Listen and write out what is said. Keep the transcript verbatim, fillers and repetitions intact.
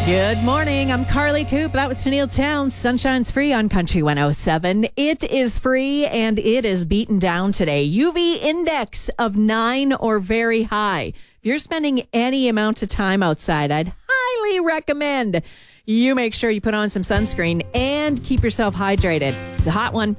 Good morning. I'm Carly Coop. That was Tennille Towns. Sunshine's free on Country one oh seven. It is free and it is beaten down today. U V index of nine or very high. If you're spending any amount of time outside, I'd highly recommend you make sure you put on some sunscreen and keep yourself hydrated. It's a hot one.